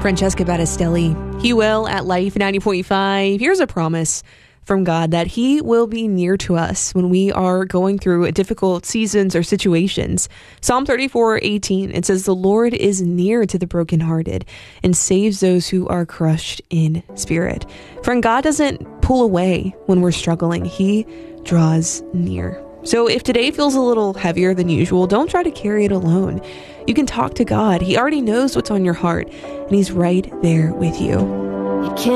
Francesca Battistelli. He will at Life 90.5. Here's a promise from God that He will be near to us when we are going through difficult seasons or situations. Psalm 34:18, it says, "The Lord is near to the brokenhearted and saves those who are crushed in spirit." Friend, God doesn't pull away when we're struggling. He draws near. So if today feels a little heavier than usual, don't try to carry it alone. You can talk to God. He already knows what's on your heart, and He's right there with you. You can't